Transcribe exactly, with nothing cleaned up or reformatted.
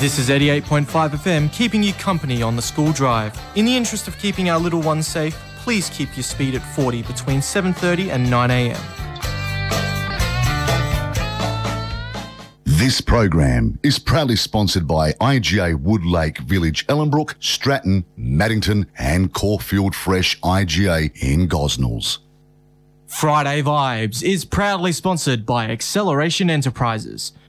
This is eighty-eight point five F M, keeping you company on the school drive. In the interest of keeping our little ones safe, please keep your speed at forty between seven thirty and nine a m. This program is proudly sponsored by I G A Woodlake Village, Ellenbrook, Stratton, Maddington and Caulfield Fresh I G A in Gosnells. Friday Vibes is proudly sponsored by Acceleration Enterprises.